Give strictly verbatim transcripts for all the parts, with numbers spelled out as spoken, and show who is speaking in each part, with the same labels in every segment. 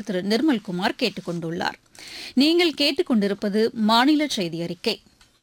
Speaker 1: திரு நிர்மல்குமார் கேட்டுக் கொண்டுள்ளார். நீங்கள் கேட்டுக் கொண்டிருப்பது மாநில செய்தி அறிக்கை.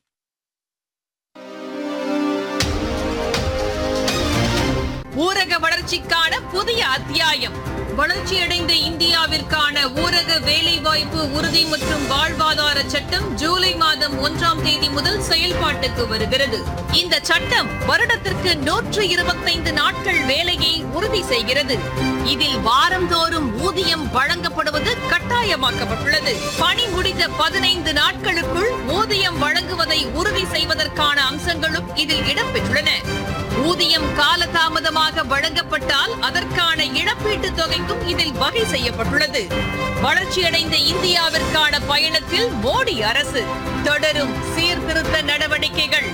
Speaker 2: ஊரக வளர்ச்சிக்கான புதிய அத்தியாயம். வளர்ச்சியடைந்த இந்தியாவிற்கான ஊரக வேலைவாய்ப்பு உறுதி மற்றும் வாழ்வாதார சட்டம் ஜூலை மாதம் ஒன்றாம் தேதி முதல் செயல்பாட்டுக்கு வருகிறது. இந்த சட்டம் வருடத்திற்கு நூற்று இருபத்தைந்து நாட்கள் வேலையை உறுதி செய்கிறது. இதில் வாரந்தோறும் ஊதியம் வழங்கப்படுவது கட்டாயமாக்கப்பட்டுள்ளது. பணி முடிந்த பதினைந்து நாட்களுக்குள் ஊதியம் வழங்குவதை உறுதி செய்வதற்கான அம்சங்களும் இதில் இடம்பெற்றுள்ளன. ஊதியம் காலதாமதமாக வழங்கப்பட்டால் அதற்கான இழப்பீட்டுத் தொகைக்கும் இதில் வகை செய்யப்பட்டுள்ளது. வளர்ச்சியடைந்த இந்தியாவிற்கான பயணத்தில் மோடி அரசு தொடரும் சீர்திருத்த நடவடிக்கைகள்.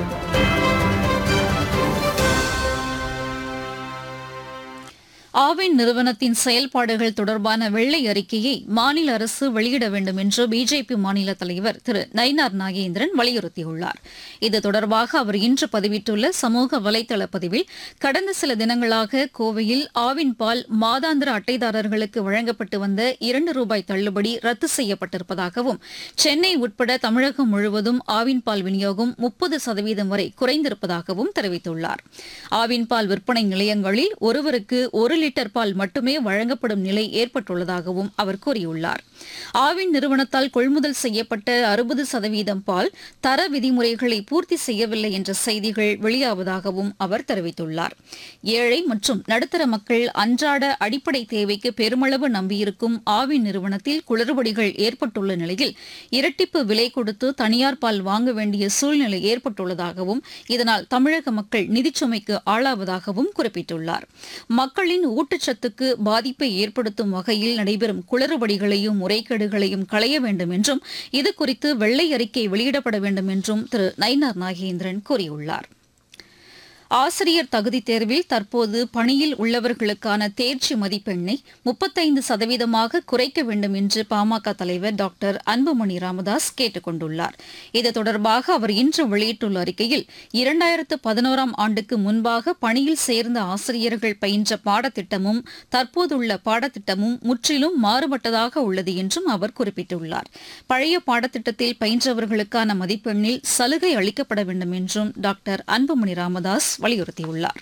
Speaker 1: ஆவின் நிறுவனத்தின் செயல்பாடுகள் தொடர்பான வெள்ளை அறிக்கையை மாநில அரசு வெளியிட வேண்டும் என்று பிஜேபி மாநில தலைவர் திரு நயினார் நாகேந்திரன் வலியுறுத்தியுள்ளார். இது தொடர்பாக அவர் இன்று பதிவிட்டுள்ள சமூக வலைதள பதிவில், கடந்த சில தினங்களாக கோவையில் ஆவின் பால் மாதாந்திர அட்டைதாரர்களுக்கு வழங்கப்பட்டு வந்த இரண்டு ரூபாய் தள்ளுபடி ரத்து செய்யப்பட்டிருப்பதாகவும், சென்னை உட்பட தமிழகம் முழுவதும் ஆவின் பால் விநியோகம் முப்பது சதவீதம் வரை குறைந்திருப்பதாகவும் தெரிவித்துள்ளார். ஆவின் பால் விற்பனை நிலையங்களில் ஒருவருக்கு ஒரு லிட்டர் பால் மட்டுமே வழங்கப்படும் நிலை ஏற்பட்டுள்ளதாகவும் அவர் கூறியுள்ளார். ஆவின் நிறுவனத்தால் கொள்முதல் செய்யப்பட்ட அறுபது சதவீதம் பால் தர விதிமுறைகளை பூர்த்தி செய்யவில்லை என்ற செய்திகள் வெளியாவதாகவும் அவர் தெரிவித்துள்ளார். ஏழை மற்றும் நடுத்தர மக்கள் அன்றாட அடிப்படை தேவைக்கு பெருமளவு நம்பியிருக்கும் ஆவின் நிறுவனத்தில் குளறுபடிகள் ஏற்பட்டுள்ள நிலையில் இரட்டிப்பு விலை கொடுத்து தனியார் பால் வாங்க வேண்டிய சூழ்நிலை ஏற்பட்டுள்ளதாகவும், இதனால் தமிழக மக்கள் நிதிச்சுமைக்கு ஆளாவதாகவும் குறிப்பிட்டுள்ளார். மக்களின் ஊட்டச்சத்துக்கு பாதிப்பை ஏற்படுத்தும் வகையில் நடைபெறும் குளறுபடிகளையும் முறைகேடுகளையும் களைய வேண்டும் என்றும், இதுகுறித்து வெள்ளை அறிக்கை வெளியிடப்பட வேண்டும் என்றும் திரு நயினார் நாகேந்திரன் கூறியுள்ளார். ஆசிரியர் தகுதித் தேர்வில் தற்போது பணியில் உள்ளவர்களுக்கான தேர்ச்சி மதிப்பெண்ணை முப்பத்தைந்து சதவீதமாக குறைக்க வேண்டும் என்று பாமக தலைவர் டாக்டர் அன்புமணி ராமதாஸ் கேட்டுக் கொண்டுள்ளார். இது தொடர்பாக அவர் இன்று வெளியிட்டுள்ள அறிக்கையில், இரண்டாயிரத்து பதினோராம் ஆண்டுக்கு முன்பாக பணியில் சேர்ந்த ஆசிரியர்கள் பயின்ற பாடத்திட்டமும் தற்போதுள்ள பாடத்திட்டமும் முற்றிலும் மாறுபட்டதாக உள்ளது என்றும் அவர் குறிப்பிட்டுள்ளார். பழைய பாடத்திட்டத்தில் பயின்றவர்களுக்கான மதிப்பெண்ணில் சலுகை அளிக்கப்பட வேண்டும் என்றும் டாக்டர் அன்புமணி ராமதாஸ் வலியுறுத்தியுள்ளார்.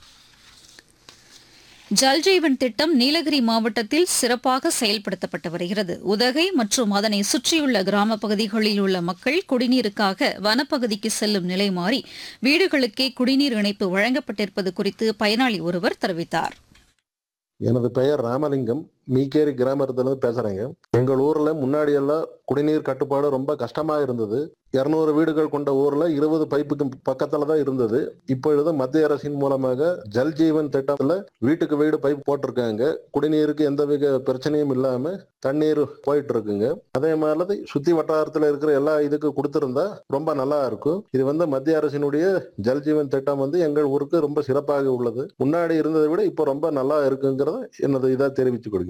Speaker 1: ஜல்ஜீவன் திட்டம் நீலகிரி மாவட்டத்தில் சிறப்பாக செயல்படுத்தப்பட்டு வருகிறது. உதகை மற்றும் அதனை சுற்றியுள்ள கிராம பகுதிகளில் உள்ள மக்கள் குடிநீருக்காக வனப்பகுதிக்கு செல்லும் நிலை மாறி வீடுகளுக்கே குடிநீர் இணைப்பு வழங்கப்பட்டிருப்பது குறித்து பயனாளி ஒருவர் தெரிவித்தார்.
Speaker 3: எனது பெயர் ராமலிங்கம், மீக்கேரி கிராமத்திலிருந்து பேசுறேங்க. எங்கள் ஊர்ல முன்னாடி எல்லாம் குடிநீர் கட்டுப்பாடு ரொம்ப கஷ்டமா இருந்தது. இருநூறு வீடுகள் கொண்ட ஊர்ல இருபது பைப்புக்கு பக்கத்துல தான் இருந்தது. இப்பொழுது மத்திய அரசின் மூலமாக ஜல் ஜீவன் திட்டத்துல வீட்டுக்கு வீடு பைப் போட்டிருக்காங்க. குடிநீருக்கு எந்த வித பிரச்சனையும் இல்லாம தண்ணீர் போயிட்டு இருக்குங்க. அதே மாதிரி சுத்தி வட்டாரத்துல இருக்கிற எல்லா இதுக்கு கொடுத்திருந்தா ரொம்ப நல்லா இருக்கும். இது வந்து மத்திய அரசினுடைய ஜல் ஜீவன் திட்டம் வந்து எங்கள் ஊருக்கு ரொம்ப சிறப்பாக உள்ளது. முன்னாடி இருந்ததை விட இப்போ ரொம்ப நல்லா இருக்குங்கிறத என்னது இதா தெரிவிச்சு கொடுங்க.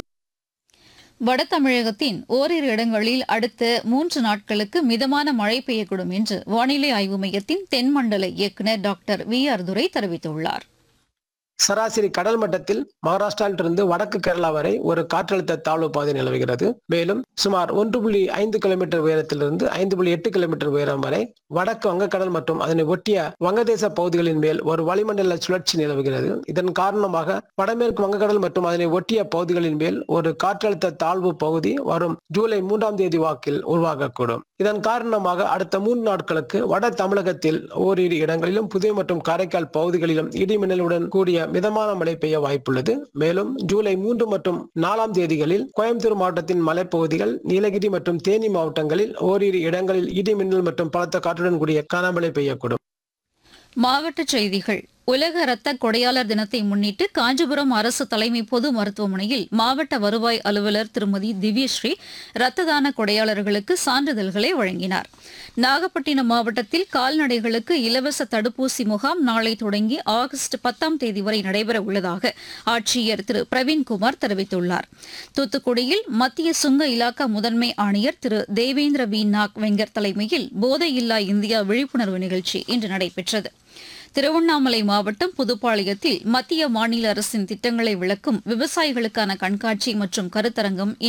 Speaker 1: வட தமிழகத்தின் ஓரிரு இடங்களில் அடுத்த மூன்று நாட்களுக்கு மிதமான மழை பெய்யக்கூடும் என்று வானிலை ஆய்வு மையத்தின் தென்மண்டல இயக்குநர் டாக்டர் வி ஆர் துரை தெரிவித்துள்ளார்.
Speaker 4: சராசரி கடல் மட்டத்தில் மகாராஷ்டிராவிலிருந்து வடக்கு கேரளா வரை ஒரு காற்றழுத்த தாழ்வு பாதை நிலவுகிறது. மேலும் சுமார் ஒன்று புள்ளி ஐந்து கிலோமீட்டர் உயரத்திலிருந்து ஐந்து புள்ளி எட்டு கிலோமீட்டர் உயரம் வரை வடக்கு வங்கக்கடல் மற்றும் அதனை ஒட்டிய வங்கதேச பகுதிகளின் மேல் ஒரு வளிமண்டல சுழற்சி நிலவுகிறது. இதன் காரணமாக வடமேற்கு வங்கக்கடல் மற்றும் அதனை ஒட்டிய பகுதிகளின் மேல் ஒரு காற்றழுத்த தாழ்வு பகுதி வரும் ஜூலை மூன்றாம் தேதி வாக்கில் உருவாகக்கூடும். இதன் காரணமாக அடுத்த மூன்று நாட்களுக்கு வட தமிழகத்தில் ஓரிரு இடங்களிலும் புதுவை மற்றும் காரைக்கால் பகுதிகளிலும் இடி மின்னலுடன் கூடிய மிதமான மழை பெய்ய வாய்ப்புள்ளது. மேலும் ஜூலை மூன்று மற்றும் நாலாம் தேதிகளில் கோயம்புத்தூர் மாவட்டத்தின் மலைப்பகுதிகள், நீலகிரி மற்றும் தேனி மாவட்டங்களில் ஓரிரு இடங்களில் இடி மின்னல் மற்றும் பலத்த காற்றுடன் கூடிய கனமழை பெய்யக்கூடும்.
Speaker 1: மாவட்டச் செய்திகள். உலக இரத்த கொடையாளர் தினத்தை முன்னிட்டு காஞ்சிபுரம் அரசு தலைமை பொது மருத்துவமனையில் மாவட்ட வருவாய் அலுவலர் திருமதி திவ்யஸ்ரீ இரத்த தான கொடையாளர்களுக்கு சான்றிதழ்களை வழங்கினார். நாகப்பட்டினம் மாவட்டத்தில் கால்நடைகளுக்கு இலவச தடுப்பூசி முகாம் நாளை தொடங்கி ஆகஸ்ட் பத்தாம் தேதி வரை நடைபெற உள்ளதாக ஆட்சியர் திரு பிரவீன்குமார் தெரிவித்துள்ளார். தூத்துக்குடியில் மத்திய சுங்க இலாக்கா முதன்மை ஆணையர் திரு தேவேந்திர வி நாக் வெங்கர் தலைமையில் போதையில்லா இந்தியா விழிப்புணர்வு நிகழ்ச்சி இன்று நடைபெற்றது. திருவண்ணாமலை மாவட்டம் புதுப்பாளையத்தில் மத்திய மாநில அரசின் திட்டங்களை விளக்கும் விவசாயிகளுக்கான கண்காட்சி மற்றும் கருத்தரங்கம்